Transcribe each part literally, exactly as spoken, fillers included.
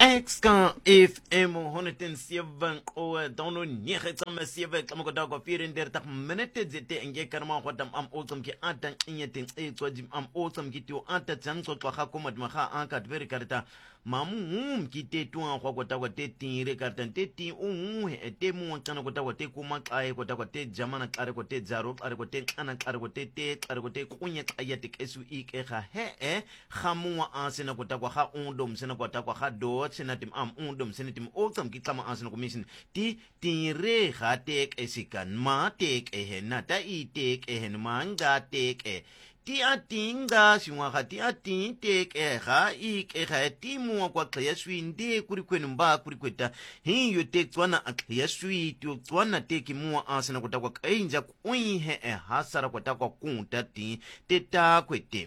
Exka if emo honetin seven o dono nege tsama seven tsama kota ko vierendertig minute zete enge karma kota am otsam ki atan inyetin e tswajim am otsam ki tio anta tsan so twa ko mat maha ankat veri karta mamu ki te tu an kota ko te tire karta te ti u e te mu tsana kota ko te kuma kai kota ko te jamana kare ko te zaro kare ko te ana kare ko te te kare ko te kunya ayati kesu ik ha he e khamu asena kota ko ha undom sena kota ko ha do senatim am undom senatim otsam ki tama asena commission ti tire ha tek esikan ma tek ehena ta i tek ehen manga tek e ti atinga shunga ga ti atinte ke ga i ke ga ti mo kwa tya swinde kuri kwenu mba kuri kweta hi yo tek tswana atya swi ti tswana teki mo asena kota kwa kainja kuin he e hasara kota kwa kunta ti teta kwete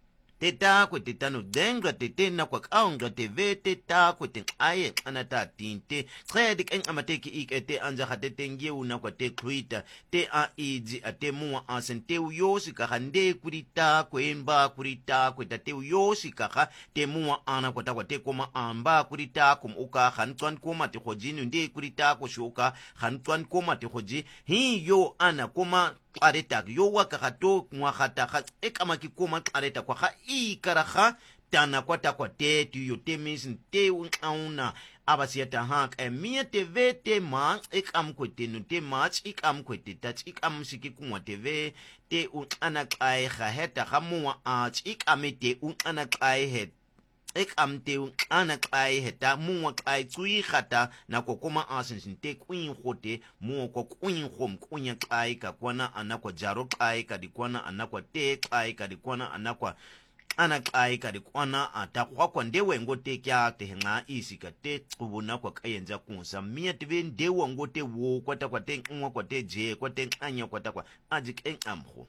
teta kwete tano denga tete na kwa kaunga tv teta kwete aye anata tinte tsedi ken amateki ikete anja hatete ngiu na kwa te twitter te a iji ate mua asente uyoshi kaka nde kurita kwemba kurita kweta te uyoshi kaka te mua ana kwa takwa te koma amba kurita kum uka hantuan koma te hojinu nde kurita kwa shuka hantuan koma te hoji hi yo ana koma areta yo wakakato mwakata ekama kikoma areta kwa ha i karaha tana kwa takwa te tu yo te misin te unauna abasiata hank e mia te ve te ma ekam kwete no te match ekam kwete touch ekam siki kumwa te ve te unana kai ha heta hamwa ach ekame te unana kai het ek am te ana kai heta muwa kai tsui khata na ko koma asensin te kuin khote muwa ko kuin khom kunya kai ka kwana anakwa jaro kai ka dikwana anakwa te kai ka dikwana anakwa ana kai ka dikwana ata kwa kwa ndewe ngote kya te nga isi ka te ubuna kwa kayenza kunsa mia tv ndewe ngote wo kwata kwa te nwa kwa te je kwa te anya kwata kwa ajik en amho.